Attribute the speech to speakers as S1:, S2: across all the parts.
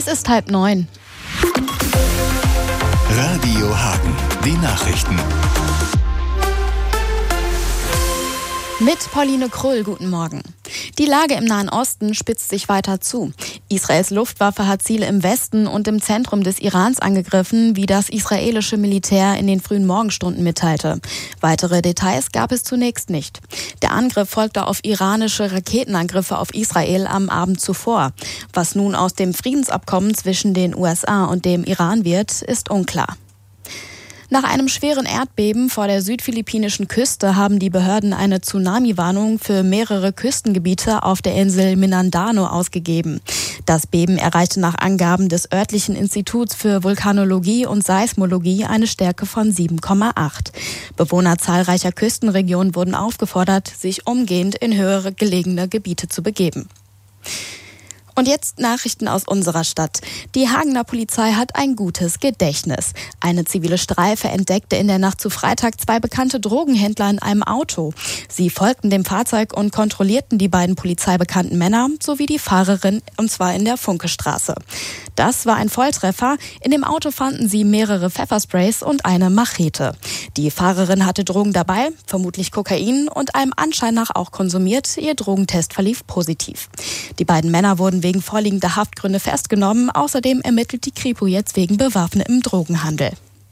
S1: Es ist 8:30.
S2: Radio Hagen, die Nachrichten.
S1: Mit Pauline Krull, guten Morgen. Die Lage im Nahen Osten spitzt sich weiter zu. Israels Luftwaffe hat Ziele im Westen und im Zentrum des Irans angegriffen, wie das israelische Militär in den frühen Morgenstunden mitteilte. Weitere Details gab es zunächst nicht. Der Angriff folgte auf iranische Raketenangriffe auf Israel am Abend zuvor. Was nun aus dem Friedensabkommen zwischen den USA und dem Iran wird, ist unklar. Nach einem schweren Erdbeben vor der südphilippinischen Küste haben die Behörden eine Tsunami-Warnung für mehrere Küstengebiete auf der Insel Mindanao ausgegeben. Das Beben erreichte nach Angaben des örtlichen Instituts für Vulkanologie und Seismologie eine Stärke von 7,8. Bewohner zahlreicher Küstenregionen wurden aufgefordert, sich umgehend in höhere gelegene Gebiete zu begeben. Und jetzt Nachrichten aus unserer Stadt. Die Hagener Polizei hat ein gutes Gedächtnis. Eine zivile Streife entdeckte in der Nacht zu Freitag 2 bekannte Drogenhändler in einem Auto. Sie folgten dem Fahrzeug und kontrollierten die beiden polizeibekannten Männer sowie die Fahrerin, und zwar in der Funkestraße. Das war ein Volltreffer. In dem Auto fanden sie mehrere Pfeffersprays und eine Machete. Die Fahrerin hatte Drogen dabei, vermutlich Kokain, und allem Anschein nach auch konsumiert. Ihr Drogentest verlief positiv. Die beiden Männer wurden wegen vorliegender Haftgründe festgenommen. Außerdem ermittelt die Kripo jetzt wegen bewaffnetem Drogenhandel.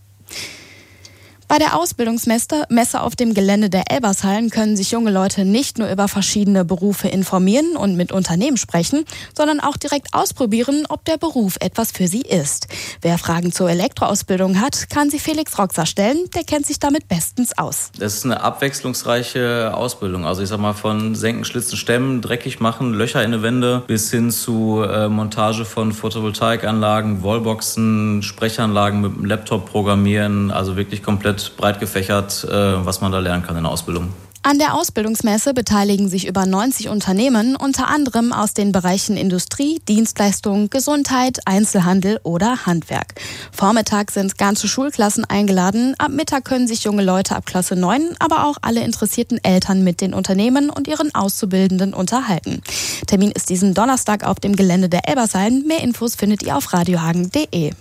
S1: Bei der Ausbildungsmesse auf dem Gelände der Elbershallen können sich junge Leute nicht nur über verschiedene Berufe informieren und mit Unternehmen sprechen, sondern auch direkt ausprobieren, ob der Beruf etwas für sie ist. Wer Fragen zur Elektroausbildung hat, kann sie Felix Roxer stellen. Der kennt sich damit bestens aus.
S3: Das ist eine abwechslungsreiche Ausbildung. Also ich sag mal, von Senken, Schlitzen, Stemmen, dreckig machen, Löcher in die Wände bis hin zu Montage von Photovoltaikanlagen, Wallboxen, Sprechanlagen mit dem Laptop programmieren. Also wirklich komplett breit gefächert, was man da lernen kann in der Ausbildung.
S1: An der Ausbildungsmesse beteiligen sich über 90 Unternehmen, unter anderem aus den Bereichen Industrie, Dienstleistung, Gesundheit, Einzelhandel oder Handwerk. Vormittag sind ganze Schulklassen eingeladen. Ab Mittag können sich junge Leute ab Klasse 9, aber auch alle interessierten Eltern mit den Unternehmen und ihren Auszubildenden unterhalten. Termin ist diesen Donnerstag auf dem Gelände der Elbershallen. Mehr Infos findet ihr auf radiohagen.de.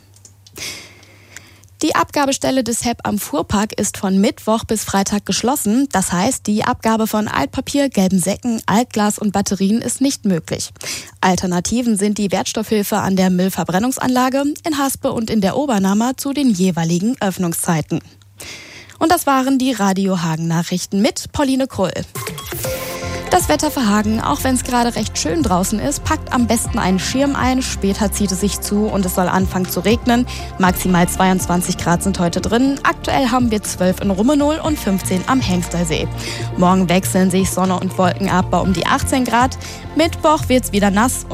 S1: Die Abgabestelle des HEP am Fuhrpark ist von Mittwoch bis Freitag geschlossen. Das heißt, die Abgabe von Altpapier, gelben Säcken, Altglas und Batterien ist nicht möglich. Alternativen sind die Wertstoffhilfe an der Müllverbrennungsanlage, in Haspe und in der Obernammer zu den jeweiligen Öffnungszeiten. Und das waren die Radio Hagen Nachrichten mit Pauline Krull. Das Wetter für Hagen, auch wenn es gerade recht schön draußen ist, packt am besten einen Schirm ein. Später zieht es sich zu und es soll anfangen zu regnen. Maximal 22 Grad sind heute drin. Aktuell haben wir 12 in Rummenohl und 15 am Hengstersee. Morgen wechseln sich Sonne und Wolken ab bei um die 18 Grad. Mittwoch wird's wieder nass.